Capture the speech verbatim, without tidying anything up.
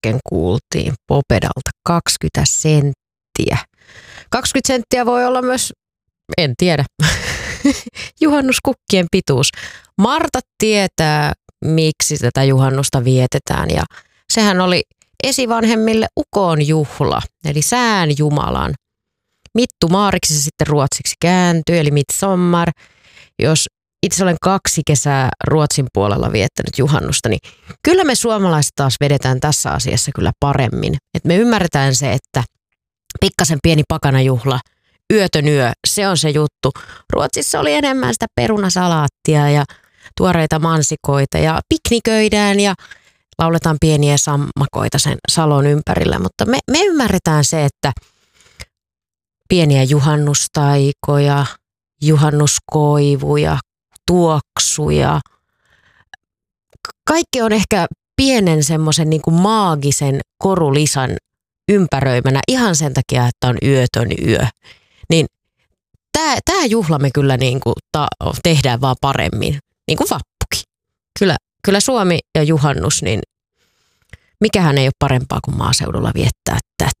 äsken kuultiin Popedalta kaksikymmentä senttiä. kaksikymmentä senttiä voi olla myös, en tiedä, juhannuskukkien pituus. Marta tietää, miksi tätä juhannusta vietetään ja sehän oli esivanhemmille ukon juhla, eli sään jumalan. Mittu Maariksi se sitten ruotsiksi kääntyy, eli midsommar. Jos itse olen kaksi kesää Ruotsin puolella viettänyt juhannusta, niin kyllä me suomalaiset taas vedetään tässä asiassa kyllä paremmin. Et me ymmärretään se, että pikkasen pieni pakanajuhla, yötön yö, se on se juttu. Ruotsissa oli enemmän sitä perunasalaattia ja tuoreita mansikoita ja pikniköidään ja lauletaan pieniä sammakoita sen salon ympärillä. Mutta me, me ymmärretään se, että pieniä juhannustaikoja, juhannuskoivuja, tuoksuja. Kaikki on ehkä pienen semmoisen niin kuin maagisen korulisan ympäröimänä ihan sen takia, että on yötön yö. Niin tämä, tämä juhla me kyllä niin kuin ta, tehdään vaan paremmin, niin kuin vappukin. Kyllä, kyllä Suomi ja juhannus, niin mikähän ei ole parempaa kuin maaseudulla viettää tätä.